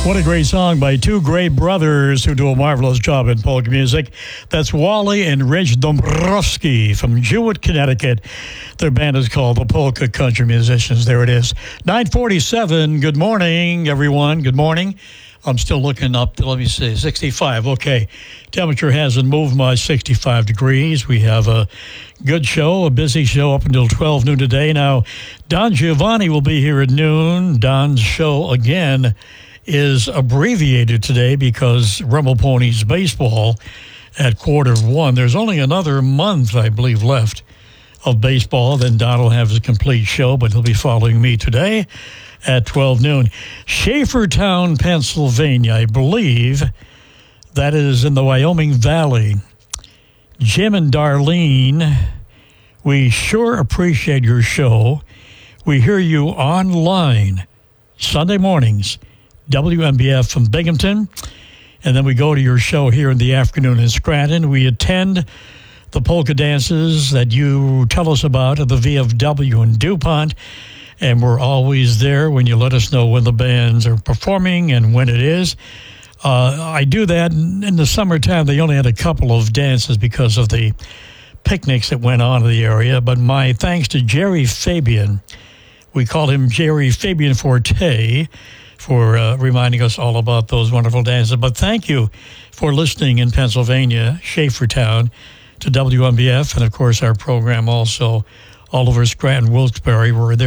What a great song by two great brothers who do a marvelous job in polka music. That's Wally and Rich Dombrowski from Jewett, Connecticut. Their band is called the Polka Country Musicians. There it is. 9:47. Good morning, everyone. Good morning. I'm still looking up to, let me see, 65. Okay. Temperature hasn't moved much, 65 degrees. We have a good show, a busy show up until 12 noon today. Now, Don Giovanni will be here at noon. Don's show, again, is abbreviated today because Rebel Ponies baseball at 1:15. There's only another month, I believe, left of baseball. Then Don will have his complete show, but he'll be following me today at 12 noon. Schaefertown, Pennsylvania, I believe that is in the Wyoming Valley. Jim and Darlene, we sure appreciate your show. We hear you online Sunday mornings, WMBF from Binghamton, and then we go to your show here in the afternoon in Scranton. We attend the polka dances that you tell us about at the VFW in DuPont, and we're always there when you let us know when the bands are performing and when it is. I do that in the summertime. They only had a couple of dances because of the picnics that went on in the area, but my thanks to Jerry Fabian. We call him Jerry Fabian Forte, for reminding us all about those wonderful dances. But thank you for listening in Pennsylvania, Schaefertown, to WMBF, and, of course, our program also all over Scranton, Wilkes-Barre. We're there